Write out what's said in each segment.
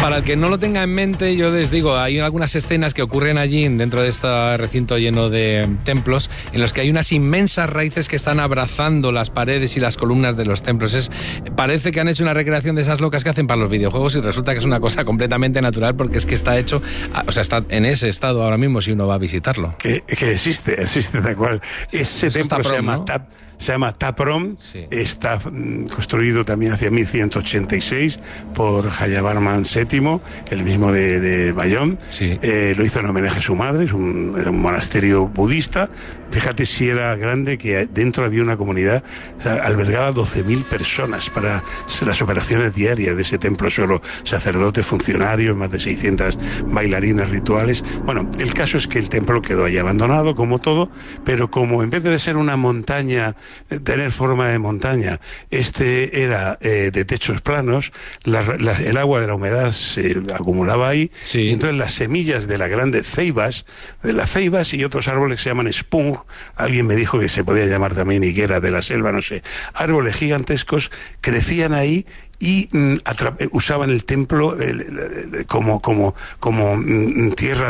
Para el que no lo tenga en mente, yo les digo, hay algunas escenas que ocurren allí dentro de este recinto lleno de templos, en los que hay unas inmensas raíces que están abrazando las paredes y las columnas de los templos. Parece que han hecho una recreación de esas locas que hacen para los videojuegos y resulta que es una cosa completamente natural porque es que está hecho, o sea, está en ese estado ahora mismo si uno va a visitarlo. Que existe tal cual. Ese templo se llama Taprom, sí. Está construido también hacia 1186 por Jayavarman VII, el mismo de Bayón. Sí. Lo hizo en homenaje a su madre, era un monasterio budista. Fíjate si era grande, que dentro había una comunidad, o sea, albergaba 12.000 personas para las operaciones diarias de ese templo solo, sacerdotes, funcionarios, más de 600 bailarines rituales. Bueno, el caso es que el templo quedó ahí abandonado, como todo, pero como en vez de ser una montaña, tener forma de montaña, era de techos planos, el agua de la humedad se acumulaba ahí, sí. Y entonces las semillas de las grandes ceibas, y otros árboles que se llaman spung, alguien me dijo que se podía llamar también higuera de la selva, no sé, árboles gigantescos crecían ahí y usaban el templo como tierra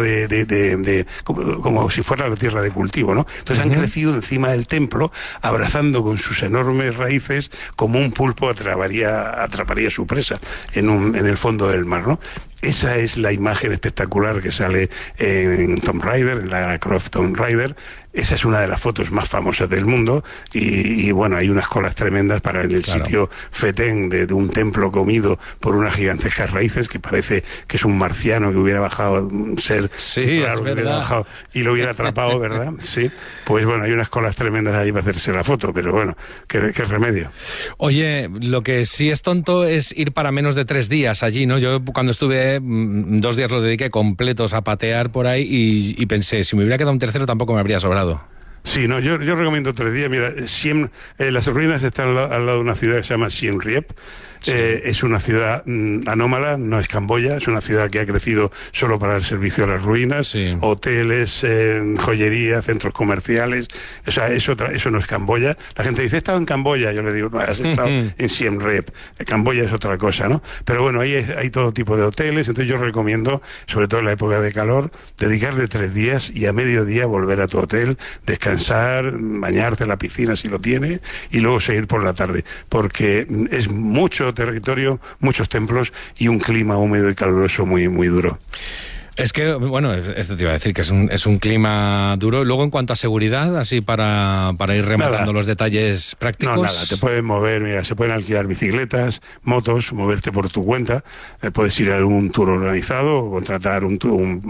como si fuera la tierra de cultivo, ¿no? Entonces han crecido encima del templo, abrazando con sus enormes raíces como un pulpo atraparía su presa en el fondo del mar, ¿no? Esa es la imagen espectacular que sale en Tomb Raider, en la Croft Tomb Raider. Esa es una de las fotos más famosas del mundo y bueno, hay unas colas tremendas para en el sitio Fetén de un templo comido por unas gigantescas raíces que parece que es un marciano que hubiera bajado, un ser raro que hubiera bajado y lo hubiera atrapado, ¿verdad? Sí, pues bueno, hay unas colas tremendas ahí para hacerse la foto, pero bueno, qué remedio. Oye, lo que sí es tonto es ir para menos de 3 días allí, ¿no? Yo cuando estuve 2 días los dediqué completos a patear por ahí y pensé, si me hubiera quedado un tercero tampoco me habría sobrado. Sí, no, yo recomiendo 3 días. Mira, las ruinas están al lado de una ciudad que se llama Siem Reap. Sí. Es una ciudad anómala, no es Camboya, es una ciudad que ha crecido solo para dar servicio a las ruinas, sí. Hoteles, joyería, centros comerciales, o sea, eso no es Camboya. La gente dice, he estado en Camboya, yo le digo, no, has estado en Siem Reap, Camboya es otra cosa, ¿no? Pero bueno, ahí hay todo tipo de hoteles, entonces yo recomiendo, sobre todo en la época de calor, dedicarle 3 días y a mediodía volver a tu hotel, descansar, bañarte en la piscina si lo tiene, y luego seguir por la tarde, porque es mucho territorio, muchos templos y un clima húmedo y caluroso muy, muy duro. Es que, bueno, esto te iba a decir que es un clima duro. Luego, en cuanto a seguridad, así para ir rematando los detalles prácticos... No, nada, te puedes mover, mira, se pueden alquilar bicicletas, motos, moverte por tu cuenta, puedes ir a algún tour organizado, o contratar un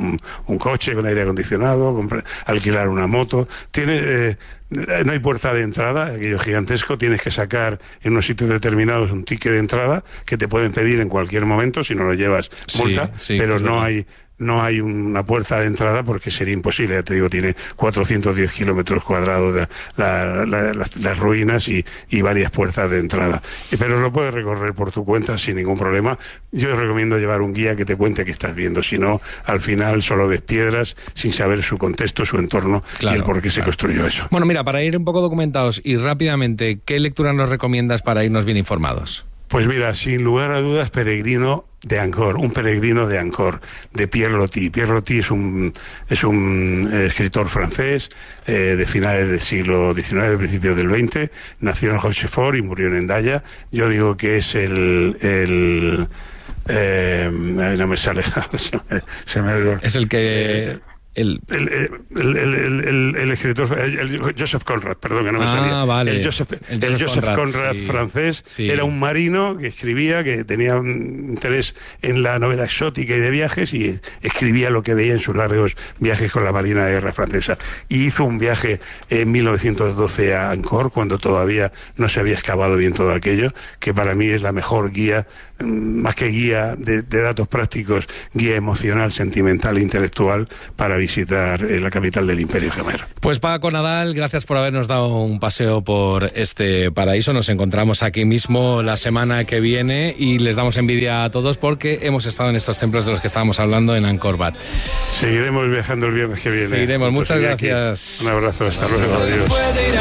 coche con aire acondicionado, alquilar una moto. No hay puerta de entrada, aquello gigantesco, tienes que sacar en unos sitios determinados un ticket de entrada que te pueden pedir en cualquier momento, si no lo llevas multa, sí, pero no hay una puerta de entrada porque sería imposible, ya te digo, tiene 410 kilómetros cuadrados las ruinas y varias puertas de entrada. Pero lo puedes recorrer por tu cuenta sin ningún problema. Yo recomiendo llevar un guía que te cuente qué estás viendo, si no, al final solo ves piedras sin saber su contexto, su entorno y el por qué se construyó eso. Bueno, mira, para ir un poco documentados y rápidamente, ¿qué lectura nos recomiendas para irnos bien informados? Pues mira, sin lugar a dudas, un peregrino de Angkor, de Pierre Loti. Pierre Loti es un escritor francés de finales del siglo XIX, principios del XX, nació en Rochefort y murió en Hendaya. Yo digo que es no me sale, se me es el que... El escritor, Joseph Conrad, perdón, que no me salía. Vale. El Joseph Conrad sí. Francés, sí. Era un marino que escribía, que tenía un interés en la novela exótica y de viajes, y escribía lo que veía en sus largos viajes con la Marina de Guerra Francesa. Y hizo un viaje en 1912 a Angkor, cuando todavía no se había excavado bien todo aquello, que para mí es la mejor guía, más que guía de datos prácticos, guía emocional, sentimental e intelectual para visitar la capital del Imperio Khmer. Pues Paco Nadal, gracias por habernos dado un paseo por este paraíso. Nos encontramos aquí mismo la semana que viene y les damos envidia a todos porque hemos estado en estos templos de los que estábamos hablando en Angkor Wat. Seguiremos viajando el viernes que viene. Seguiremos, muchas gracias. Un abrazo, hasta luego, adiós.